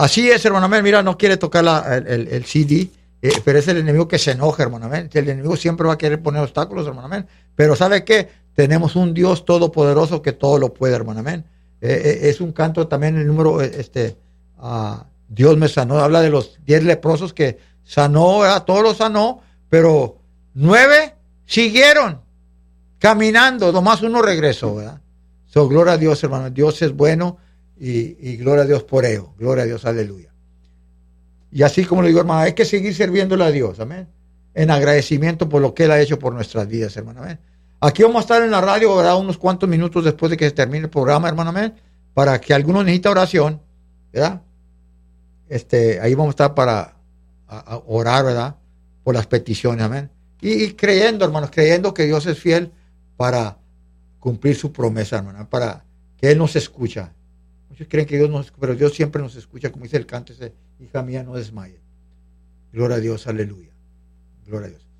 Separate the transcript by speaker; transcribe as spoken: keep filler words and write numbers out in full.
Speaker 1: Así es, hermano, amén. Mira, no quiere tocar la, el, el, el C D, eh, pero es el enemigo que se enoja, hermano, amén. El enemigo siempre va a querer poner obstáculos, hermano, amén. Pero ¿sabe qué? Tenemos un Dios todopoderoso que todo lo puede, hermano, amén. Eh, eh, es un canto también, el número, este, uh, Dios me sanó. Habla de los diez leprosos que sanó, ¿verdad? Todos los sanó, pero nueve siguieron caminando, nomás uno regresó, ¿verdad? So, gloria a Dios, hermano. Dios es bueno y, y gloria a Dios por ello. Gloria a Dios, aleluya. Y así como le digo, hermano, hay que seguir sirviéndole a Dios, amén. En agradecimiento por lo que Él ha hecho por nuestras vidas, hermano, amén. Aquí vamos a estar en la radio, ¿verdad? Unos cuantos minutos después de que se termine el programa, hermano, amén. Para que alguno necesita oración, ¿verdad? Este, ahí vamos a estar para a, a orar, ¿verdad? Por las peticiones, amén. Y, y creyendo, hermanos, creyendo que Dios es fiel para cumplir su promesa, hermano, para que Él nos escucha. Muchos creen que Dios nos, pero Dios siempre nos escucha, como dice el canto ese, hija mía, no desmaye. Gloria a Dios, aleluya. Gloria a Dios.